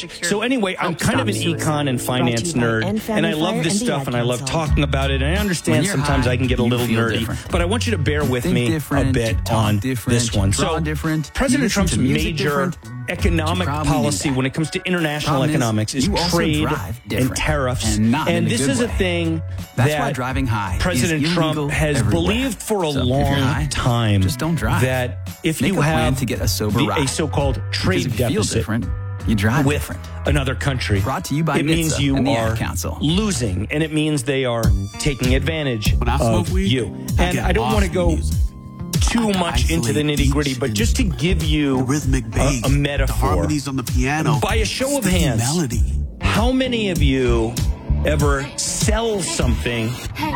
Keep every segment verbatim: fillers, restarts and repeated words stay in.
advantage. So anyway, I'm kind of an econ and finance nerd, and I love this stuff, and I love talking about it, and I understand sometimes I can get a little nerdy, but I want you to bear with me a bit on this one. So President Trump's major economic policy when it comes to international economics is trade and tariffs. And this is a thing that President Trump has believed for a long time, that if you have a so-called trade deficit with another country, it means you are losing, and it means they are taking advantage of you. And I don't want to go too much into the nitty-gritty, but just to give you a, a metaphor, by a show of hands, how many of you ever sell something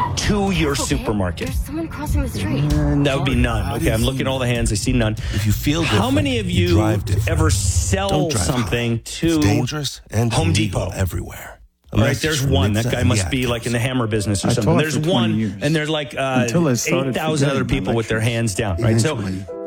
to your supermarket? There's someone crossing the street. Mm, that would be none. Okay, I'm looking at all the hands. I see none. If you feel how many of you, you ever sell something to dangerous and Home Depot? Everywhere. All right, there's one. That guy must be like in the hammer business or something. There's one, and there's like uh, eight thousand other people with their hands down, right? So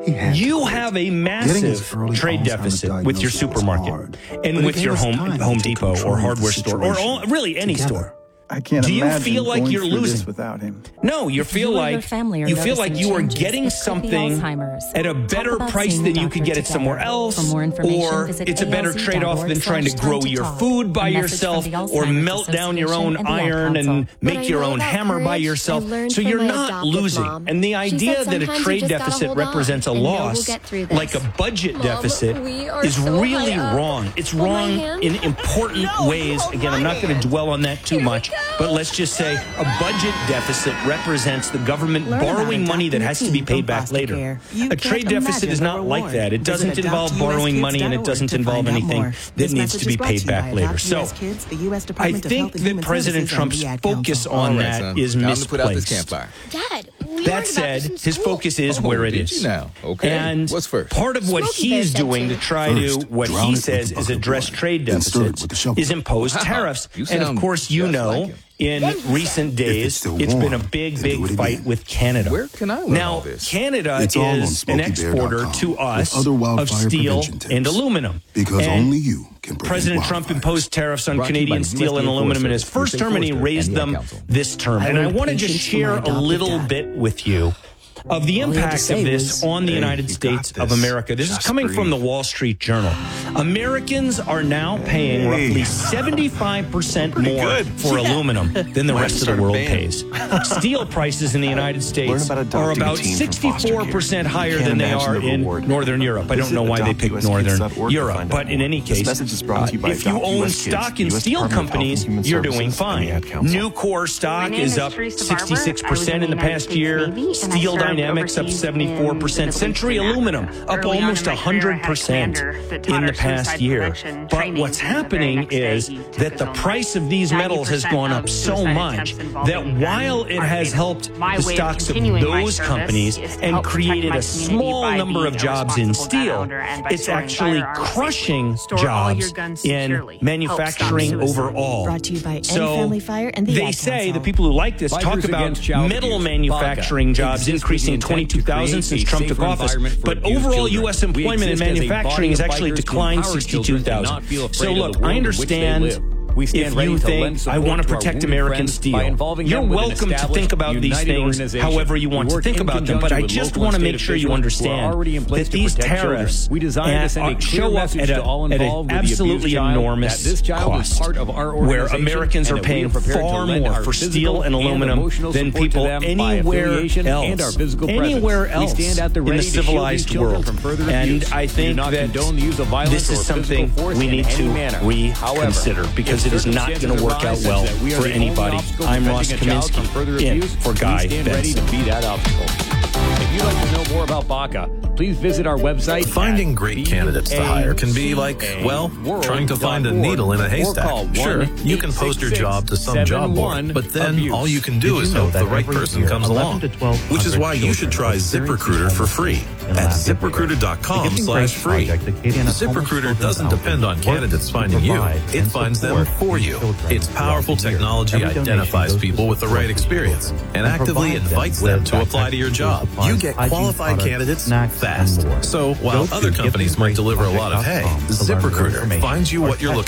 you have a massive trade deficit with your supermarket and with your home Home Depot or hardware store or all, really any store. I can't Do you imagine feel like going you're through losing this without him? No, you If feel you or like your family are you feel like noticing you are changes, getting it could be something Alzheimer's. at a Talk better about price seeing than a you could doctor get it somewhere together. else, For more information, or visit it's a better trade-off than trying to grow your food by A message yourself from the or Alzheimer's melt down your own Association and the Ad iron and Council. What I make your know own about hammer by courage, yourself. I've learned So from you're my not adoptive losing. mom. And the She idea said that a sometimes you trade just gotta deficit hold on represents a and know we'll loss, get through this. like a budget Mom, deficit, we are is so really high up. wrong. It's Hold my wrong hand. in important No, ways. hold Again, I'm my not going to hand. dwell on that too Here we much, go. but let's just say a budget deficit represents the government Learn about borrowing money that has to be paid back Adopting later. Care. You A can't trade deficit imagine is the not like reward. that. It doesn't Visit involve adopt U S borrowing kids money, and it dot org doesn't to involve find out anything more. that This needs to message be is brought paid to you back by later. Adopt So U S Kids, the U S I Department of think Health and that Human President Services, and Trump's the Ad focus Council. on All right, that son. is Time to put out this misplaced. campfire. Dad, we That learned said, about this in his school. focus is Oh, where it did is. you now? Okay. And What's first? part of what Smokey Bear he's said doing to. to try First, to, what drown he it with says a is bucket of address water, trade then stir it deficits, with a shovel. is impose Wow. tariffs. You And of sound course, you just know, like him. in Then he recent said. days, If it's still it's been a warm, big, then do big it fight again. with Canada. Where can I learn Now, all this? Canada It's all on is an smokey bear dot exporter com to us with other of wildfire steel prevention tips. and aluminum. Because And only you can prevent President Trump wildfires. imposed tariffs on Brought to you by Canadian the steel U S and Air aluminum in Force his first Service, term, and he Forester, raised and the them Ad Council. this term. I And I learned want to patience just from my share a adopted little dad. bit with you of the All he had to impact say of this was, on the "Hey, United you States got of this. America. This is Just coming from the breathe." Wall Street Journal. Americans are now paying roughly seventy-five percent more good. for aluminum than the Might rest of start the a world band. pays. Steel prices in the United States about adopting are a about teen from foster care. sixty-four percent higher Can't than they imagine are the in reward. Northern Europe. I don't Visit know why they adopt picked U S kids Northern dot org to Europe, find but out in more. any This case, message is brought to you by if you Adopt own U S Kids, stock in U S steel Department of Health and companies, Human you're Services, doing and the fine. Ad Council. New core stock My name is is up Teresa Barber. sixty-six percent in the I was in the past United year. States Navy, and I Steel served Dynamics up overseas seventy-four in percent. the Century Middle East and Aluminum Africa. up Early on almost in my career, I one hundred had a percent commander that taught in the our past suicide year. prevention But training, what's and the very happening next day is he took that his the own price life. of these metals has ninety gone percent up of so suicide much attempts involving that guns while it are has fatal. helped My the way of stocks of continuing my those service companies is to and help protect created my a community small by number being of a jobs in responsible gun steel, owner and by it's storing actually firearms crushing safely. Store all your jobs guns in securely. Help manufacturing stop suicide. overall. Brought to you by End So Family Fire and the they Ad say, Council. the people who like this, talk Fighters about Against Child metal Abuse, manufacturing FACA, jobs exists with increasing the in intent to twenty-two thousand create since a Trump took safer office. environment for But abused overall, children. U S employment We in exist as a manufacturing body has of actually fighters to declined empower sixty-two children to thousand. not feel afraid So of the look, world I in which they understand live. We stand if ready you to think lend I support want to to our protect wounded American friends steel, by involving you're them with an welcome to established, think about these united things organization. however you want We to work think in about them, but conjunction I with just local want to and make state sure you officials who are understand already in place that to these protect children. tariffs We designed uh, to send a clear show up message at to all an involved with the absolutely abused child enormous that this child is cost, part of our where organization Americans and are that we paying are prepared to far lend more our for physical steel and and aluminum emotional than support to people them by anywhere affiliation else, and our physical anywhere presence. We else stand at the in ready the to shield civilized these children world. from further And abuse. I We do think not that condone the use of violence this or is physical something force we in need any to manner. reconsider However, because if it is not going to circumstances work out arise well that we are for the only anybody. obstacle I'm Ross preventing a child from Kaminsky further in abuse, for we Guy stand ready Benson. to be that obstacle. If you'd like to know more about Baca, please visit our website. Finding great candidates to hire can be like, well, trying to find a needle in a haystack. Sure, you can post your job to some job board, but then all you can do is hope the right person comes along. Which is why you should try ZipRecruiter for free at zip recruiter dot com slash free. ZipRecruiter doesn't depend on candidates finding you, it finds them for you. Its powerful technology identifies people with the right experience and actively invites them to apply to your job. You get qualified candidates fast. So while other companies might deliver a lot of hay, ZipRecruiter finds you what you're looking for.